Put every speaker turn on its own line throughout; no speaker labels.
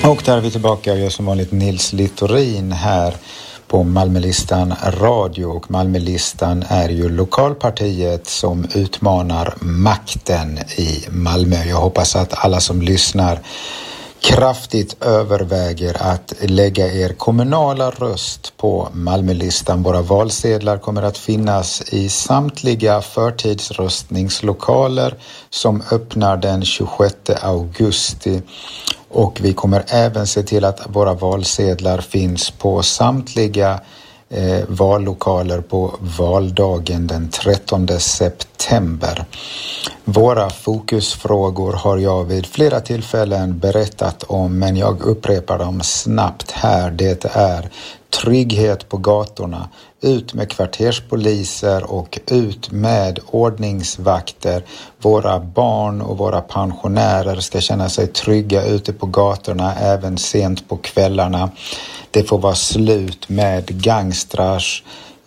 Och där är vi tillbaka, jag som vanligt Nils Littorin här på Malmölistan Radio. Och Malmölistan är ju lokalpartiet som utmanar makten i Malmö. Jag hoppas att alla som lyssnar kraftigt överväger att lägga er kommunala röst på Malmölistan. Våra valsedlar kommer att finnas i samtliga förtidsröstningslokaler som öppnar den 26 augusti. Och vi kommer även se till att våra valsedlar finns på samtliga vallokaler på valdagen den 13 september. Våra fokusfrågor har jag vid flera tillfällen berättat om, men jag upprepar dem snabbt här. Det är trygghet på gatorna, ut med kvarterspoliser och ut med ordningsvakter. Våra barn och våra pensionärer ska känna sig trygga ute på gatorna även sent på kvällarna. Det får vara slut med gangsters,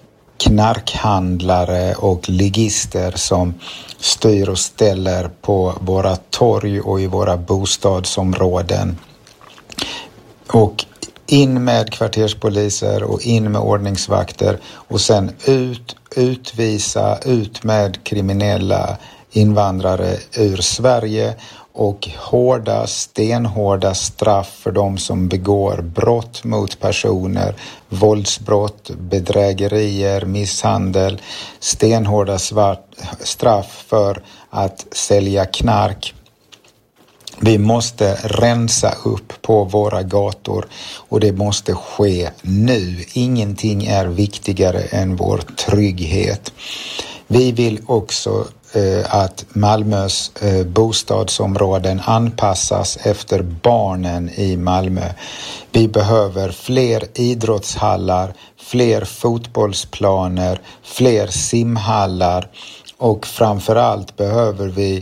knarkhandlare och ligister som styr och ställer på våra torg och i våra bostadsområden. Och in med kvarterspoliser och in med ordningsvakter och sen utvisa ut med kriminella invandrare ur Sverige och stenhårda straff för de som begår brott mot personer, våldsbrott, bedrägerier, misshandel, stenhårda straff för att sälja knark. Vi måste rensa upp på våra gator och det måste ske nu. Ingenting är viktigare än vår trygghet. Vi vill också att Malmös bostadsområden anpassas efter barnen i Malmö. Vi behöver fler idrottshallar, fler fotbollsplaner, fler simhallar och framförallt behöver vi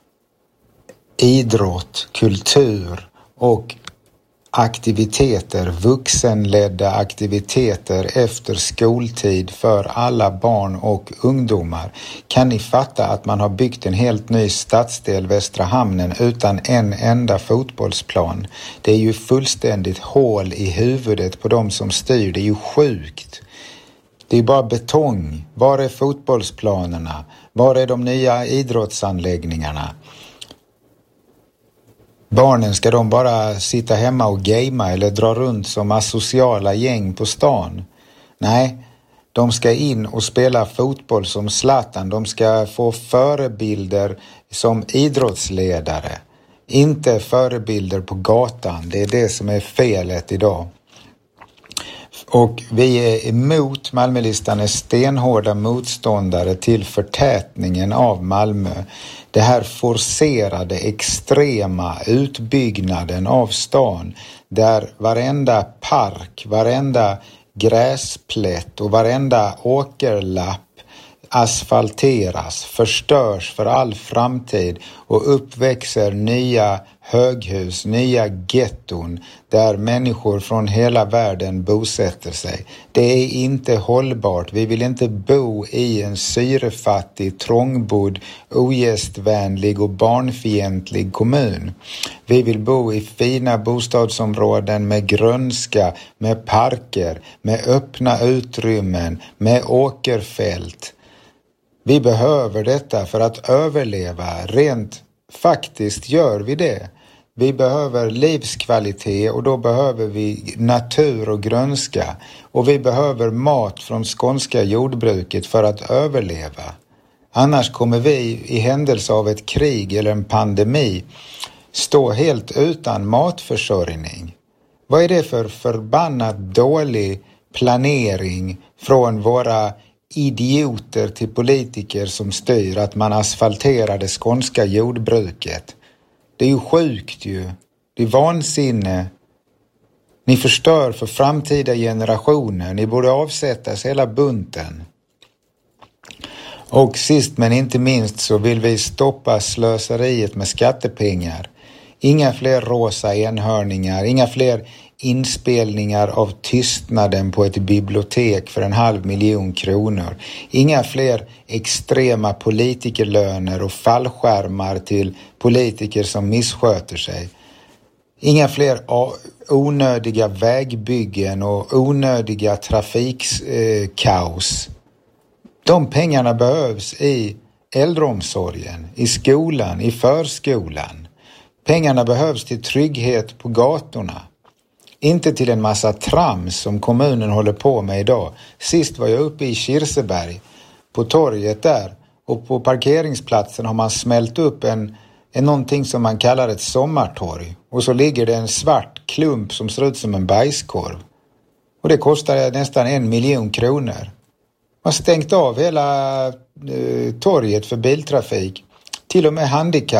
idrott, kultur och aktiviteter, vuxenledda aktiviteter efter skoltid för alla barn och ungdomar. Kan ni fatta att man har byggt en helt ny stadsdel, Västra Hamnen, utan en enda fotbollsplan? Det är ju fullständigt hål i huvudet på de som styr. Det är ju sjukt. Det är bara betong. Var är fotbollsplanerna? Var är de nya idrottsanläggningarna? Barnen, ska de bara sitta hemma och gamea eller dra runt som asociala gäng på stan? Nej, de ska in och spela fotboll som Zlatan. De ska få förebilder som idrottsledare. Inte förebilder på gatan. Det är det som är felet idag. Och vi är emot, Malmölistan är stenhårda motståndare till förtätningen av Malmö. Det här forcerade extrema utbyggnaden av stan där varenda park, varenda gräsplätt och varenda åkerlapp asfalteras, förstörs för all framtid och uppväxer nya höghus, nya getton där människor från hela världen bosätter sig. Det är inte hållbart. Vi vill inte bo i en syrefattig, trångbodd, ogästvänlig och barnfientlig kommun. Vi vill bo i fina bostadsområden med grönska, med parker, med öppna utrymmen, med åkerfält. Vi behöver detta för att överleva. Rent faktiskt gör vi det. Vi behöver livskvalitet och då behöver vi natur och grönska. Och vi behöver mat från skånska jordbruket för att överleva. Annars kommer vi i händelse av ett krig eller en pandemi stå helt utan matförsörjning. Vad är det för förbannat dålig planering från våra idioter till politiker som styr att man asfalterar det skånska jordbruket? Det är ju sjukt ju. Det är vansinne. Ni förstör för framtida generationer. Ni borde avsättas hela bunten. Och sist men inte minst så vill vi stoppa slöseriet med skattepengar. Inga fler rosa enhörningar, inga fler inspelningar av tystnaden på ett bibliotek för 500 000 kronor. Inga fler extrema politikerlöner och fallskärmar till politiker som missköter sig. Inga fler onödiga vägbyggen och onödiga trafikkaos. De pengarna behövs i äldreomsorgen, i skolan, i förskolan. Pengarna behövs till trygghet på gatorna. Inte till en massa trams som kommunen håller på med idag. Sist var jag uppe i Kirseberg på torget där, och på parkeringsplatsen har man smält upp någonting som man kallar ett sommartorg. Och så ligger det en svart klump som ser ut som en bajskorv. Och det kostar nästan 1 miljon kronor. Man har stängt av hela torget för biltrafik. Till och med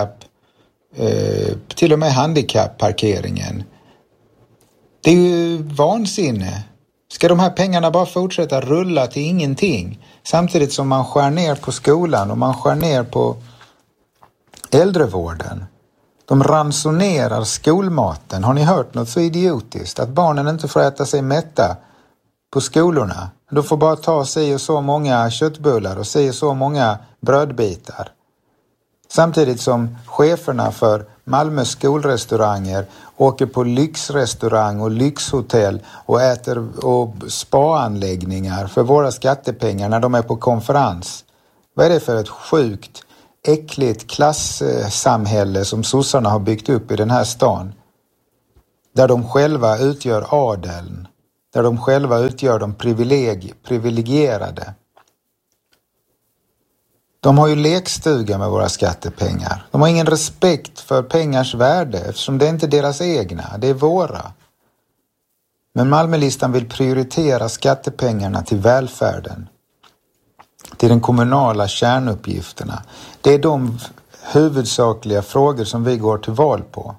handikappparkeringen. Det är ju vansinne. Ska de här pengarna bara fortsätta rulla till ingenting? Samtidigt som man skär ner på skolan och man skär ner på äldrevården. De ransonerar skolmaten. Har ni hört något så idiotiskt? Att barnen inte får äta sig mätta på skolorna. De får bara ta sig och så många köttbullar och sig och så många brödbitar. Samtidigt som cheferna för Malmös skolrestauranger åker på lyxrestaurang och lyxhotell och äter och spaanläggningar för våra skattepengar när de är på konferens. Vad är det för ett sjukt, äckligt klassamhälle som sossarna har byggt upp i den här stan? Där de själva utgör adeln. Där de själva utgör de privilegierade. De har ju lekstuga med våra skattepengar. De har ingen respekt för pengars värde eftersom det inte är deras egna, det är våra. Men Malmölistan vill prioritera skattepengarna till välfärden. Till den kommunala kärnuppgifterna. Det är de huvudsakliga frågor som vi går till val på.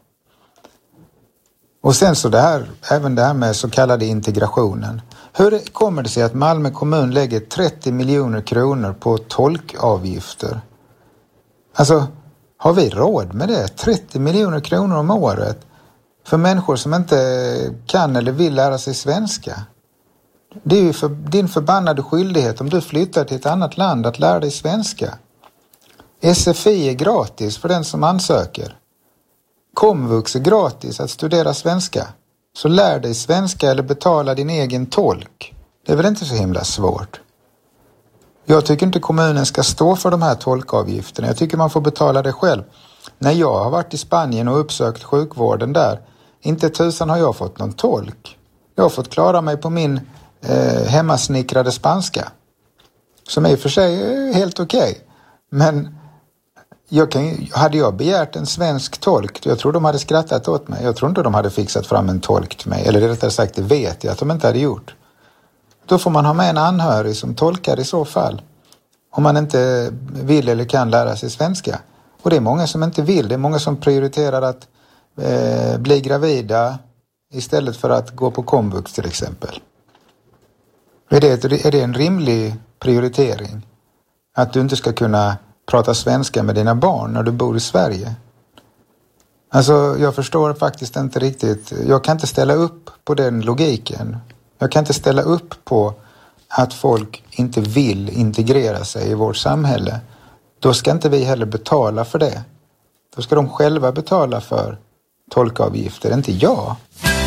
Och sen så även det här med så kallade integrationen. Hur kommer det sig att Malmö kommun lägger 30 miljoner kronor på tolkavgifter? Alltså, har vi råd med det? 30 miljoner kronor om året för människor som inte kan eller vill lära sig svenska. Det är ju din förbannade skyldighet om du flyttar till ett annat land att lära dig svenska. SFI är gratis för den som ansöker. Komvux är gratis att studera svenska. Så lär dig svenska eller betala din egen tolk. Det är väl inte så himla svårt. Jag tycker inte kommunen ska stå för de här tolkavgifterna. Jag tycker man får betala det själv. När jag har varit i Spanien och uppsökt sjukvården där, inte tusan har jag fått någon tolk. Jag har fått klara mig på min hemmasnickrade spanska. Som är i och för sig helt okej. Men hade jag begärt en svensk tolk, jag tror de hade skrattat åt mig. Jag tror inte de hade fixat fram en tolk till mig. Eller rättare sagt, det vet jag att de inte hade gjort. Då får man ha med en anhörig som tolkar i så fall. Om man inte vill eller kan lära sig svenska. Och det är många som inte vill. Det är många som prioriterar att bli gravida istället för att gå på komvux till exempel. Är det en rimlig prioritering? Att du inte ska kunna prata svenska med dina barn när du bor i Sverige? Alltså, jag förstår faktiskt inte riktigt. Jag kan inte ställa upp på den logiken. Jag kan inte ställa upp på att folk inte vill integrera sig i vårt samhälle. Då ska inte vi heller betala för det. Då ska de själva betala för tolkavgifter, inte jag.